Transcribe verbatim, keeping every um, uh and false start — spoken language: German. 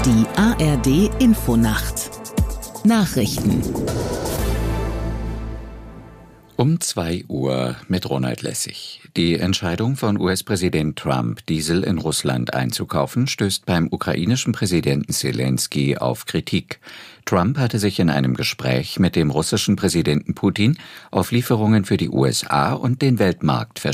Die A R D Infonacht Nachrichten Um zwei Uhr mit Ronald Lessig. Die Entscheidung von U S-Präsident Trump, Diesel in Russland einzukaufen, stößt beim ukrainischen Präsidenten Selenskyj auf Kritik. Trump hatte sich in einem Gespräch mit dem russischen Präsidenten Putin auf Lieferungen für die U S A und den Weltmarkt verständigt.